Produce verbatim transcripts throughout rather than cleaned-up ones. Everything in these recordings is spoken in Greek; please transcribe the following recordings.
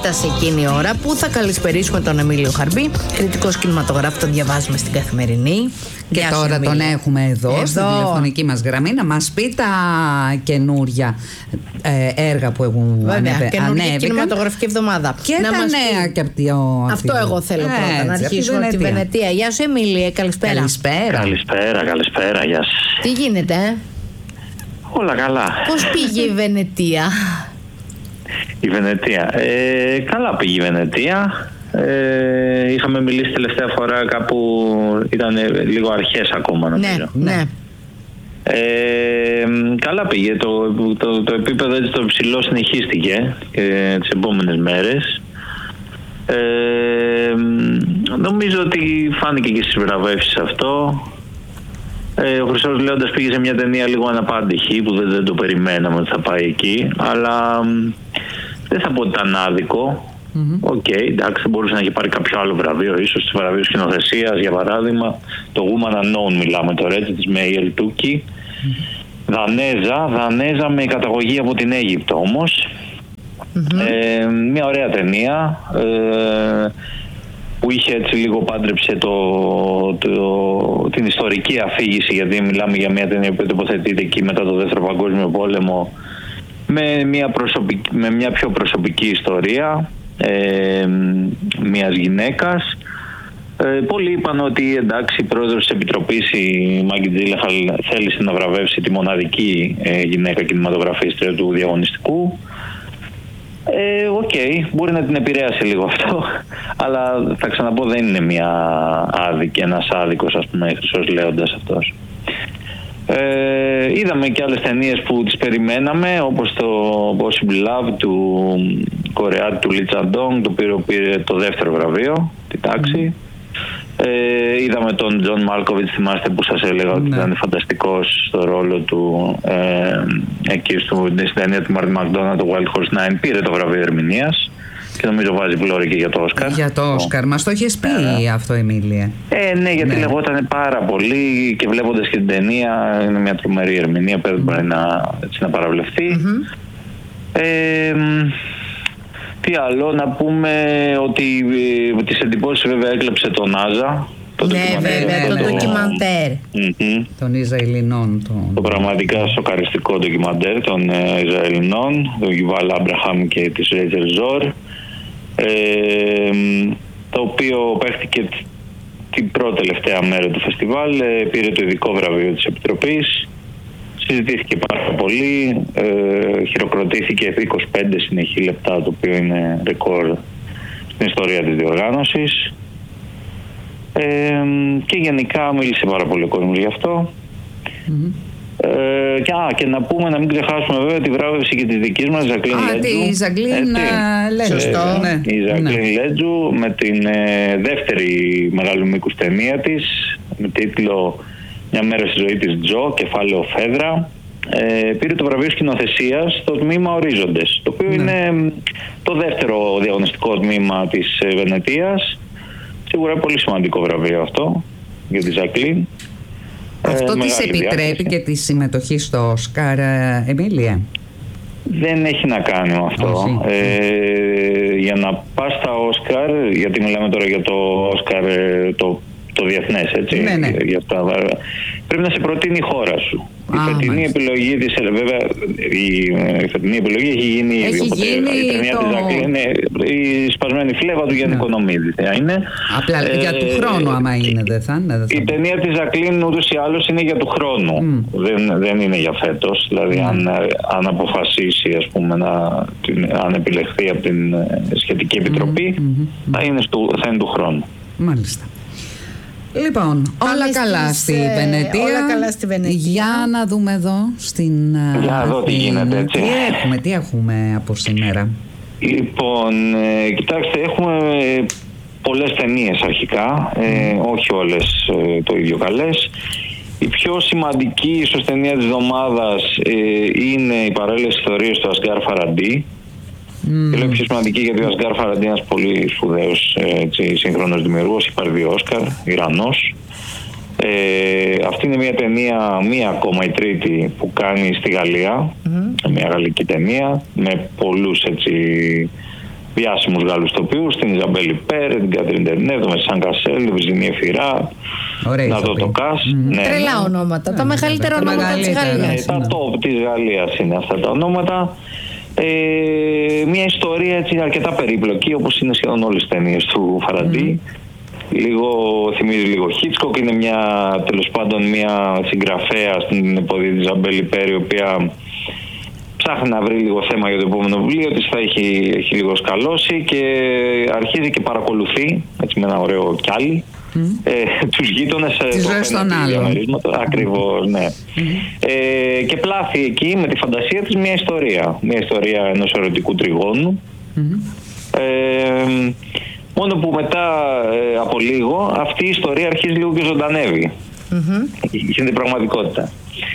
έφτασε εκείνη η ώρα που θα καλησπερίσουμε τον Εμίλιο Χαρμπή, κριτικός κινηματογράφου, τον διαβάζουμε στην Καθημερινή. Και Γεια τώρα σου, τον έχουμε εδώ, εδώ στην τηλεφωνική μας γραμμή να μας πει τα καινούρια ε, έργα που έχουν ανέβει. Καινούργια κινηματογραφική εβδομάδα. Και να τα μας νέα και από το... Αυτό εγώ θέλω έτσι, πρώτα, να αρχίσουμε από τη Βενετία. Γεια σου Εμίλιε, καλησπέρα. Καλησπέρα. Καλησπέρα, καλησπέρα, γεια σας. Τι γίνεται, ε? Όλα καλά. Πώς πήγε η Βενετία? Η Βενετία. Ε, καλά πήγε η Βενετία. Ε, είχαμε μιλήσει τελευταία φορά κάπου, ήταν λίγο αρχές ακόμα νομίζω. Ναι, ναι. Ε, καλά πήγε. Το, το, το επίπεδο έτσι το υψηλό συνεχίστηκε και τις επόμενες μέρες. Ε, νομίζω ότι φάνηκε και στις βραβεύσεις αυτό. Ε, ο Χρυσός Λέοντας πήγε σε μια ταινία λίγο αναπάντηχη που δεν, δεν το περιμέναμε ότι θα πάει εκεί, αλλά δεν θα πω ότι ήταν άδικο. Οκ, okay, εντάξει, μπορούσε να έχει πάρει κάποιο άλλο βραβείο, ίσως το βραβείο σκηνοθεσίας, για παράδειγμα, το Woman Unknown μιλάμε τώρα, έτσι, της Μέιελ Τούκι. Mm-hmm. Δανέζα, Δανέζα με καταγωγή από την Αίγυπτο όμως. Mm-hmm. Ε, μια ωραία ταινία. Ε, που είχε έτσι λίγο πάντρεψε το, το, την ιστορική αφήγηση, γιατί μιλάμε για μια ταινία που τοποθετείται εκεί μετά το Δεύτερο Παγκόσμιο Πόλεμο με μια, προσωπική, με μια πιο προσωπική ιστορία ε, μιας γυναίκας. Ε, πολλοί είπαν ότι εντάξει, η πρόεδρος της Επιτροπής, η Μάγκη Τζίλεχαλ, θέλησε να βραβεύσει τη μοναδική ε, γυναίκα κινηματογραφίστρια του διαγωνιστικού. Ε, Οκ, okay, μπορεί να την επηρέασε λίγο αυτό, αλλά θα ξαναπώ δεν είναι μια άδικη, ένας άδικος, ας πούμε, Χρυσός Λέοντας αυτός. Ε, είδαμε και άλλες ταινίες που τις περιμέναμε, όπως το Possible Love του Κορεάτη του Λι Τσαντόγκ, το οποίο πήρε το δεύτερο βραβείο, τη τάξη. Ε, είδαμε τον Τζον Μάλκοβιτς, θυμάστε που σας έλεγα ότι ναι. ήταν φανταστικός στο ρόλο του ε, εκεί στην ταινία του Μάρτιν Μακδόναλντ, το Wild Horse νάιν, πήρε το βραβείο ερμηνείας και νομίζω βάζει πλώρη και για το Όσκαρ. Για το Όσκαρ, μας το έχεις πει ε, αυτό, Εμίλια. Ε, ναι, γιατί ναι. λεγόταν πάρα πολύ και βλέποντας και την ταινία, είναι μια τρομερή ερμηνεία, πρέπει mm. να, έτσι, να παραβλεφθεί. Mm-hmm. Ε, Τι άλλο, να πούμε ότι ε, τις εντυπώσεις βέβαια έκλεψε το Νάζα. Το ναι, βέβαια, το, το ντοκιμαντέρ. Mm-hmm. Των Ισραηλινών. Το, το πραγματικά σοκαριστικό ντοκιμαντέρ των ε, Ισραηλινών, τον Γιουβάλ Άμπραχαμ και της Ρέιτσελ Ζόρ, ε, το οποίο παίχτηκε την πρώτη τελευταία μέρα του φεστιβάλ, ε, πήρε το ειδικό βραβείο της Επιτροπής. Συζητήθηκε πάρα πολύ, ε, χειροκροτήθηκε επί είκοσι πέντε συνεχή λεπτά, το οποίο είναι ρεκόρ στην ιστορία της διοργάνωσης. Ε, και γενικά μίλησε πάρα πολύ ο κόσμος γι' αυτό. Mm-hmm. Ε, και, α, και να πούμε, να μην ξεχάσουμε βέβαια τη βράβευση και της δικής μας Ζακλίν Λέτζου. Α, τη Ζακλίν Λέτζου. Σωστό. Ναι. Η Ζακλίν ναι. Λέτζου με την ε, δεύτερη μεγάλου μήκους ταινία της, με τίτλο «Μια μέρα στη ζωή της Τζο», κεφάλαιο Φέδρα. Ε, πήρε το βραβείο σκηνοθεσίας στο τμήμα Ορίζοντες, το οποίο ναι. είναι το δεύτερο διαγωνιστικό τμήμα της Βενετίας. Σίγουρα πολύ σημαντικό βραβείο αυτό για τη Ζακλίν. Αυτό ε, της επιτρέπει διάθεση. Και τη συμμετοχή στο Όσκαρ, Εμίλια? Δεν έχει να κάνει με αυτό. Ε, για να πας στα Όσκαρ, γιατί μιλάμε τώρα για το Όσκαρ το το διεθνές, έτσι, ναι, ναι. Για αυτά, πρέπει να σε προτείνει η χώρα σου. Η Α, φετινή μάλιστα. επιλογή της, βέβαια, η, η φετινή επιλογή έχει γίνει έχει οπότε, γίνει η ταινία το... της Ζακλίν είναι η σπασμένη φλέβα του Γιάννη Οικονομίδη. Είναι. Απλά ε, για του χρόνου άμα είναι, δεν θα είναι. Δεν θα... Η ταινία της Ζακλίν ούτως ή άλλως είναι για του χρόνου. Mm. Δεν, δεν είναι για φέτος. Δηλαδή mm. αν, αν αποφασίσει, ας πούμε, να, αν επιλεχθεί από την σχετική επιτροπή, mm. Mm. Θα, είναι στο, θα είναι του χρόνου. Μάλιστα. Λοιπόν, όλα καλά, στις, στη Βενετία. όλα καλά στη Βενετία. Για να δούμε εδώ στην... Για να δω τι γίνεται, έτσι. Τι έχουμε, τι έχουμε από σήμερα? Λοιπόν, ε, κοιτάξτε, έχουμε πολλές ταινίες αρχικά, ε, όχι όλες ε, το ίδιο καλές. Η πιο σημαντική ίσως ταινία της εβδομάδας ε, είναι οι παράλληλες ιστορίες του Ασγκάρ Φαραντί. Mm. Και λέω πιο σημαντική γιατί ο Ασγκάρ Φαραντί είναι ένας πολύ σπουδαίος σύγχρονος δημιουργός, υπάρχει δύο Όσκαρ, Ιρανός. Ε, αυτή είναι μια ταινία, μία ακόμα η τρίτη που κάνει στη Γαλλία, mm. μια γαλλική ταινία με πολλούς έτσι διάσημους Γάλλους τοπίους, την Ιζαμπέλ Πέρε, την Κατρίν Τερνέ, τον Μεσάν Κασέλ, την Βιζινή Φυρά, να δω το Κας. Mm-hmm. Ναι, τρελά ναι. ονόματα, ναι, τα μεγαλύτερα ναι, ονόματα της Γαλλίας. Ναι, τα top της Γαλλίας είναι αυτά τα ονόματα. Ε, μια ιστορία έτσι αρκετά περίπλοκη, όπως είναι σχεδόν όλες τις ταινίες του Φαραντί. Mm. Λίγο, θυμίζει λίγο Χίτσκοκ, είναι μια, τέλος πάντων μια συγγραφέα στην εποχή της Ιζαμπέλ Πέρε, η οποία ψάχνει να βρει λίγο θέμα για το επόμενο βιβλίο της, θα έχει, έχει λίγο σκαλώσει και αρχίζει και παρακολουθεί, έτσι με ένα ωραίο κιάλι, mm. ε, τους γείτονες της ζωής των άλλων. Ακριβώς, ναι. Mm. Ε, και πλάθει εκεί με τη φαντασία της μια ιστορία, μια ιστορία ενός ερωτικού τριγώνου. Mm. Ε, μόνο που μετά ε, από λίγο αυτή η ιστορία αρχίζει λίγο και ζωντανεύει. Mm-hmm. Γίνεται πραγματικότητα.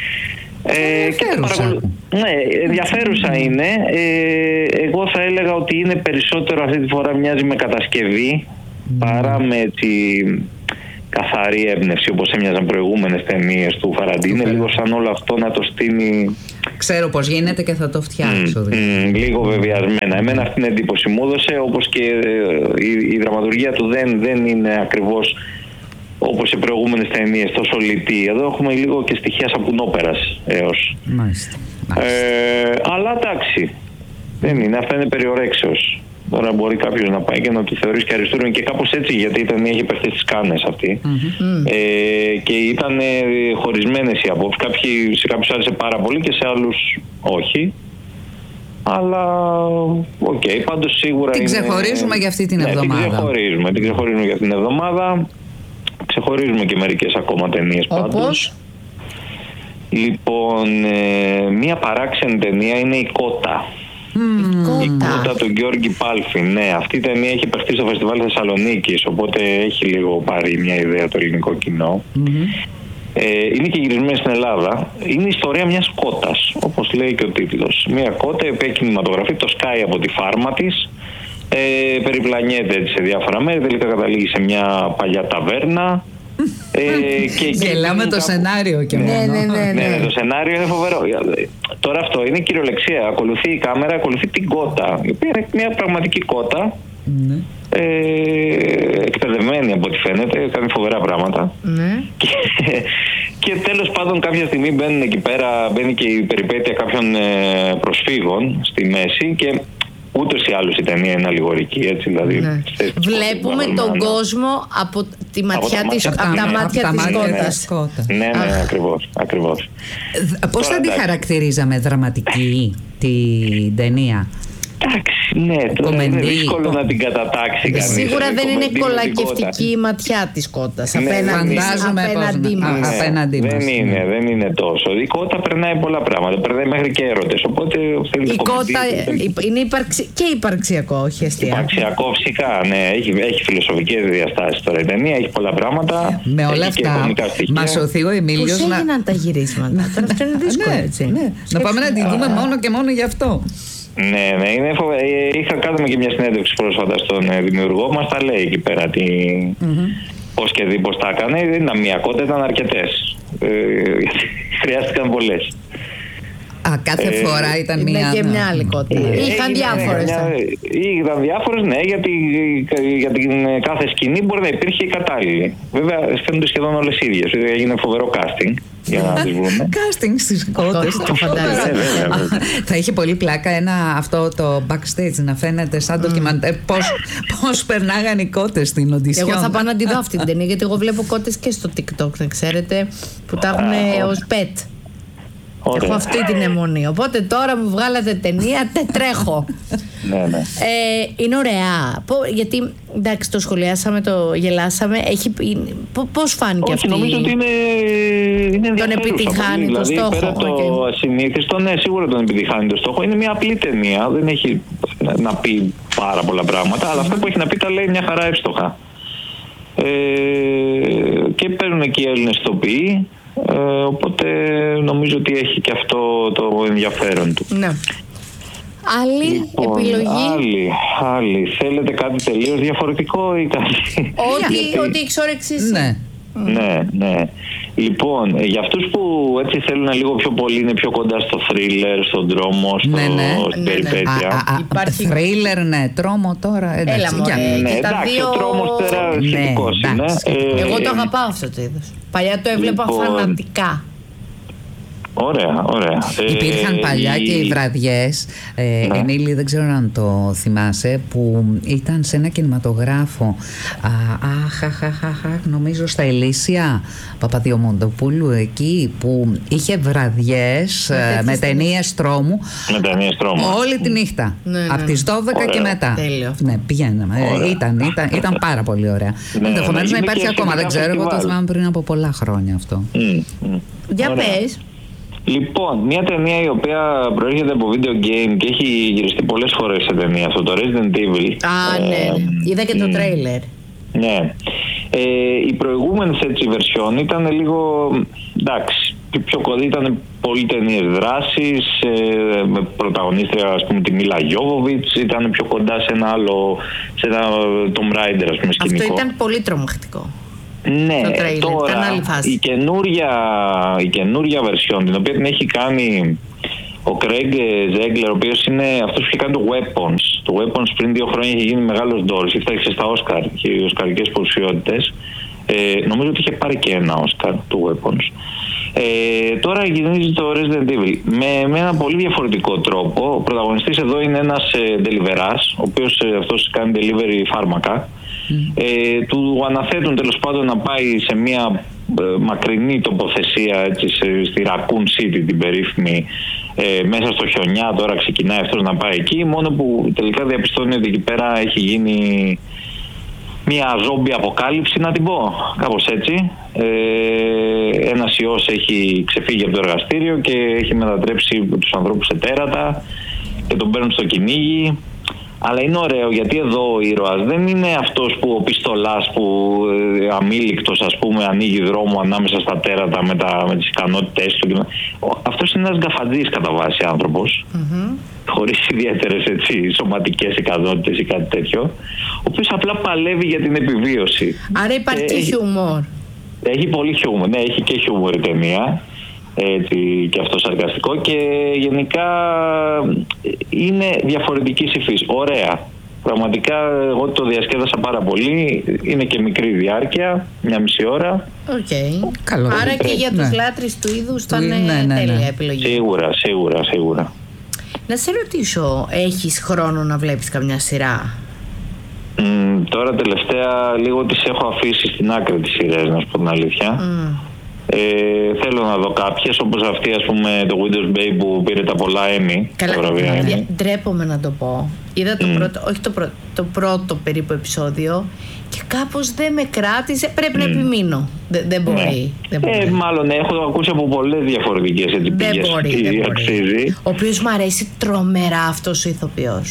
Ε, και παρακολου... Ναι, ενδιαφέρουσα είναι. Ε, εγώ θα έλεγα ότι είναι περισσότερο αυτή τη φορά μοιάζει με κατασκευή mm. παρά με έτσι καθαρή έμπνευση όπως έμοιαζαν προηγούμενες ταινίες του Φαραντί. Είναι λίγο σαν όλο αυτό να το στείνει. Ξέρω πώς γίνεται και θα το φτιάξω. Mm, mm, λίγο βεβαιασμένα. Εμένα αυτή την εντύπωση μου έδωσε, όπως και ε, η, η δραματουργία του δεν, δεν είναι ακριβώς όπως σε προηγούμενες ταινίες τόσο λιτή. Εδώ έχουμε λίγο και στοιχεία σαπουνόπερας έως. Μάλιστα. Ε, αλλά εντάξει, δεν είναι, αυτά είναι περιορέξεως. Τώρα μπορεί κάποιος να πάει και να του θεωρήσει και αριστούργημα και κάπως έτσι, γιατί η ταινία έχει παιχτεί στις κάνες αυτή. Mm-hmm. Ε, και ήταν χωρισμένες οι απόψεις. Κάποιοι, σε κάποιους άρεσε πάρα πολύ και σε άλλους όχι. Αλλά οκ, okay, πάντως σίγουρα την είναι... ξεχωρίζουμε για αυτή την ναι, εβδομάδα. Την ξεχωρίζουμε, την ξεχωρίζουμε για την εβδομάδα. Ξεχωρίζουμε και μερικές ακόμα ταινίες πάντως. Όπως? Λοιπόν, ε, μία παράξενη ταινία είναι η Κότα. Mm. Η Κότα του Γιώργη Πάλφη. Ναι, αυτή η ταινία έχει παιχτεί στο Φεστιβάλ Θεσσαλονίκης, οπότε έχει λίγο πάρει μια ιδέα το ελληνικό κοινό. Mm-hmm. Ε, είναι και γυρισμένη στην Ελλάδα. Είναι η ιστορία μιας κότας, όπως λέει και ο τίτλος. Μια κότα η οποία κινηματογραφεί, το σκάει από τη φάρμα της. Ε, περιπλανιέται έτσι σε διάφορα μέρη, τελικά καταλήγει σε μια παλιά ταβέρνα. ε, και Γελάμε το κάπου... σενάριο και μόνο. Ναι, ναι, ναι, ναι. ναι, το σενάριο είναι φοβερό. Τώρα αυτό είναι κυριολεξία. Ακολουθεί η κάμερα, ακολουθεί την κότα, η οποία είναι μια πραγματική κότα. Ναι. Ε, εκπαιδευμένη από ό,τι φαίνεται, κάνει φοβερά πράγματα. Ναι. Και, και τέλος πάντων κάποια στιγμή μπαίνουν εκεί πέρα, μπαίνει και η περιπέτεια κάποιων ε, προσφύγων στη μέση και ούτως ή άλλως η ταινία είναι αλληγορική, έτσι, δηλαδή. Ναι. Βλέπουμε τον κόσμο από τη ματιά από της, από τα, τα μάτια της κότας. Ναι, ναι, ναι, ακριβώς, ακριβώς. Πώς θα τη χαρακτηρίζαμε, δραματική την ταινία? Εντάξει, ναι, τώρα είναι δύσκολο να την κατατάξει κανείς. Σίγουρα δεν είναι κολακευτική η ματιά της κότας απέναντί μας. Δεν είναι, δεν είναι τόσο. Η κότα περνάει πολλά πράγματα, περνάει μέχρι και έρωτες. Οπότε η κότα είναι και υπαρξιακό, όχι αστεία. Υπαρξιακό φυσικά, ναι, έχει φιλοσοφικές διαστάσεις τώρα η ταινία, έχει πολλά πράγματα. Με όλα αυτά μας σωθεί ο Εμίλιος. Πώς έγιναν τα γυρίσματα, τώρα αυτό είναι δύσκολο, έτσι. Να πάμε να τη δούμε μόνο και μόνο γι' αυτό. Ναι, ναι, είναι φοβε... είχα κάνει και μια συνέντευξη πρόσφατα στον δημιουργό μας, τα λέει εκεί πέρα τι... mm-hmm. πώς και δει, πώς τα έκανε. Δεν ήταν μία κότα, ήταν αρκετές. Ε, χρειάστηκαν πολλές. Α, κάθε ε, φορά ήταν μία. Ναι, και μια άλλη κότα. Ε, είχαν διάφορες. Είχαν διάφορες, ναι, γιατί για την κάθε σκηνή μπορεί να υπήρχε η κατάλληλη. Βέβαια, φαίνονται σχεδόν όλες ίδιες. Έγινε φοβερό casting. Για να τις βρούμε. Casting στις κότες. Το φαντάζομαι. Θα είχε πολύ πλάκα ένα αυτό το backstage να φαίνεται σαν ντοκιμαντέρ. Πώς περνάγαν οι κότες στην οντισιόν. Εγώ θα πάω να τη δω αυτή την ταινία, γιατί εγώ βλέπω κότες και στο TikTok, να ξέρετε, που τα έχουν ως pet. Ωραία. Έχω αυτή την αιμονή. Οπότε τώρα μου βγάλατε ταινία, τρέχω. Ναι, ναι. Ε, είναι ωραία. Γιατί εντάξει, το σχολιάσαμε, το γελάσαμε. Έχει, πώς φάνηκε όχι, αυτή? Νομίζω ότι είναι, είναι τον επιτυχάνει το δηλαδή, στόχο. Πέρα το ασυνήθιστο, ναι, σίγουρα τον επιτυχάνει το στόχο. Είναι μια απλή ταινία. Δεν έχει να πει πάρα πολλά πράγματα. Αλλά αυτά που έχει να πει τα λέει μια χαρά εύστοχα. Ε, και παίρνουν εκεί οι Έλληνες ηθοποιοί. Ε, οπότε νομίζω ότι έχει και αυτό το ενδιαφέρον του. Ναι. Άλλη λοιπόν, επιλογή. Άλλη, άλλη. Θέλετε κάτι τελείως διαφορετικό ή κάτι? Ό,τι, ό,τι εξόρεξης. Ναι. Ναι, ναι. Λοιπόν, ε, για αυτούς που έτσι θέλουν λίγο πιο πολύ, είναι πιο κοντά στο thriller, στον τρόμο, στο, ναι, ναι. στην ναι, περιπέτεια. Α, α, α, Υπάρχει... thriller, ναι, τρόμο τώρα. Εντάξει, Έλα, μωρέ, για... Ναι, και τα εντάξει, δύο... ο τρόμος τώρα Ναι, σχετικός είναι. εντάξει. Ε, Εγώ το αγαπάω αυτό το είδος. Παλιά το έβλεπα λοιπόν, φανατικά. Ωραία, ωραία. Υπήρχαν Ε, παλιά η... και οι βραδιές, ε, Ναι. Εμίλη, δεν ξέρω αν το θυμάσαι, που ήταν σε ένα κινηματογράφο, α, αχ, αχ, αχ, αχ, αχ, νομίζω στα Ηλίσια Παπαδιομοντοπούλου, εκεί που είχε βραδιές ε, με ταινίες τρόμου, Με ταινίες τρόμου. όλη τη νύχτα, Ναι, ναι, από τις δώδεκα Ωραία. και μετά. Τέλειο. Ναι, πηγαίναμε. Ωραία. Ε, Ήταν, ήταν, ήταν πάρα πολύ ωραία. Ναι, Ενδεχομένως ναι, να είναι υπάρχει και ακόμα, δεν σχετικά ξέρω, εγώ το φεστιβάλ. θυμάμαι πριν από πολλά χρόνια αυτό. Μμ, μμ. Για Ωραία. πες. Λοιπόν, μια ταινία η οποία προέρχεται από video game και έχει γυριστεί πολλές φορές σε ταινία, αυτό το Resident Evil. Α, ναι, ναι. Είδα και το μ, τρέιλερ. Ναι. Ε, οι προηγούμενες έτσι version ήταν λίγο, εντάξει, πιο κοντά, ήταν πολλοί ταινίες δράσης, ε, με πρωταγωνίστρια, ας πούμε, τη Μίλα Γιόβοβιτς, ήταν πιο κοντά σε ένα άλλο, σε ένα Tomb Raider, ας πούμε, σκηνικό. Αυτό ήταν πολύ τρομακτικό. Ναι, το τρέιλερ, τώρα ήταν άλλη φάση. η καινούρια, η καινούρια version, την οποία την έχει κάνει ο Craig Zegler, ο οποίος είναι αυτός που είχε κάνει το Weapons. Το Weapons πριν δύο χρόνια είχε γίνει μεγάλος ντόρος, έφταξε στα Oscar και οι οσκαρικές ποσιότητες. Ε, νομίζω ότι είχε πάρει και ένα Oscar το Weapons. Ε, τώρα γυρίζει το Resident Evil με, με ένα πολύ διαφορετικό τρόπο. Ο πρωταγωνιστής εδώ είναι ένας ε, deliverás, ο οποίος ε, αυτός κάνει delivery φάρμακα. Mm. Ε, του αναθέτουν τέλος πάντων να πάει σε μια ε, μακρινή τοποθεσία, έτσι, σε, στη Raccoon City την περίφημη, ε, μέσα στο χιονιά. Τώρα ξεκινάει αυτός να πάει εκεί, μόνο που τελικά διαπιστώνει ότι εκεί πέρα έχει γίνει μια ζόμπι αποκάλυψη, να την πω, κάπως έτσι. Ε, ένας ιός έχει ξεφύγει από το εργαστήριο και έχει μετατρέψει τους ανθρώπους σε τέρατα και τον παίρνουν στο κυνήγι. Αλλά είναι ωραίο γιατί εδώ ο ήρωας δεν είναι αυτός που ο πιστολάς που ε, αμήλικτος, ας πούμε, ανοίγει δρόμο ανάμεσα στα τέρατα με, τα, με τις ικανότητες του. Αυτός είναι ένας γκαφαντζής κατά βάση άνθρωπος, mm-hmm. χωρίς ιδιαίτερες, έτσι, σωματικές ικανότητες ή κάτι τέτοιο, ο οποίος απλά παλεύει για την επιβίωση. Άρα υπάρχει ε, χιούμορ. Έχει πολύ χιούμορ, ναι, έχει και χιούμορ η ταινία. Έτσι, και αυτό σαρκαστικό, και γενικά είναι διαφορετική υφής. Ωραία. Πραγματικά εγώ το διασκέδασα πάρα πολύ. Είναι και μικρή διάρκεια, μια μισή ώρα. Okay. Καλό. Άρα και για τους ναι. λάτρεις του είδους ήταν ναι, ναι, ναι. τέλεια επιλογή. Σίγουρα, σίγουρα, σίγουρα. Να σε ρωτήσω, έχεις χρόνο να βλέπεις καμιά σειρά? Mm, τώρα τελευταία λίγο τις έχω αφήσει στην άκρη τις σειρές, να σου πω την αλήθεια. Mm. Ε, θέλω να δω κάποιες, όπως αυτή, ας πούμε, το Widow's Bay που πήρε τα πολλά Emmy. Καλά, Emmy. ντρέπομαι να το πω. Είδα το, mm. πρώτο, όχι το, πρώτο, το πρώτο περίπου επεισόδιο και κάπως δεν με κράτησε. Πρέπει mm. να επιμείνω. Δε, δεν μπορεί. Ναι. Δεν μπορεί. Ε, μάλλον έχω ακούσει από πολλές διαφορετικές έτσι, δεν πηγές μπορεί, τι δεν αξίζει. Μπορεί. Ο οποίος μου αρέσει τρομερά αυτός ο ηθοποιός.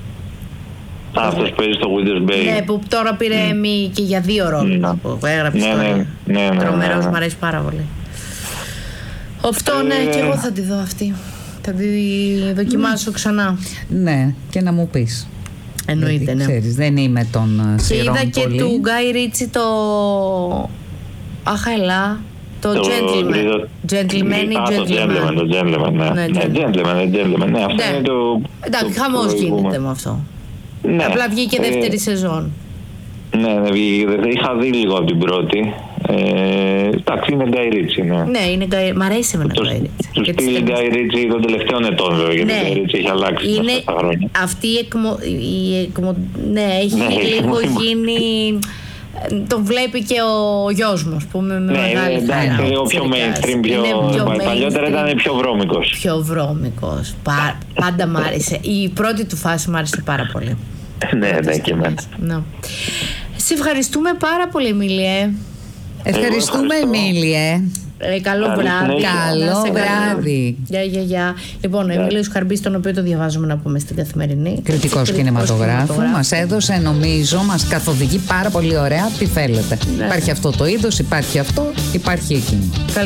Αυτός παίζει στο Widow's Bay. Ναι, που τώρα πήρε Emmy mm. και για δύο ρόλους mm. που έγραψε ναι, ιστορία. Ναι, ναι, ναι, Τρομερός, ναι, ναι. μου αρέσει πάρα πολύ. Αυτό, ε... ναι, και εγώ θα τη δω αυτή. Θα τη δοκιμάσω ξανά. Ναι, και να μου πεις. Εννοείται, γιατί, ναι. Ξέρεις, δεν είμαι των σειρών πολύ. Και είδα και του Γκάι Ρίτσι το... Αχ, ελά. Το, το Gentleman. Gentleman ή Gentleman. Το Gentleman, ναι. Ναι, Gentleman, Gentleman, ναι. Αυτό είναι το... Εντάξει, χαμός γίνεται με αυτό. Ναι. Απλά βγήκε δεύτερη ε... σεζόν. Ναι, ναι, είχα δει λίγο από την πρώτη. Ε, εντάξει, είναι Γκάι Ρίτσι, ναι. Ναι, είναι Γκάι... Μ' αρέσει εμένα ο Γκάι Ρίτσι. Του στείλει Γκάι Ρίτσι των τελευταίων ετών, βέβαια, γιατί ο Γκάι Ρίτσι έχει αλλάξει είναι... αυτά τα χρόνια. Αυτή η εκμο... Η εκμο... Ναι, έχει ναι, λίγο γίνει... Τον βλέπει και ο γιος μου, ας πούμε, με ναι, μεγάλη χαρά. Ναι, λίγο πιο mainstream, πιο... πιο παλιότερα mainstream, ήταν πιο βρώμικος. Πιο βρώμικος. Πα... Πάντα μ' άρεσε. Η πρώτη του φάση μ' άρεσε πάρα πολύ. Ναι, ναι, και εμένα. No. Σε ευχαριστούμε πάρα πολύ, Εμίλιε. Ευχαριστούμε, Εμίλιε. Ε, καλό βράδυ. Καλό βράδυ. Γεια, γεια, γεια. Λοιπόν, ο Εμίλιος Χαρμπής, τον οποίο το διαβάζουμε να πούμε στην Καθημερινή. Κριτικός κινηματογράφου. Μας έδωσε, νομίζω, μας καθοδηγεί πάρα πολύ ωραία τι θέλετε. Ναι. Υπάρχει αυτό το είδος, υπάρχει αυτό, υπάρχει εκείνο.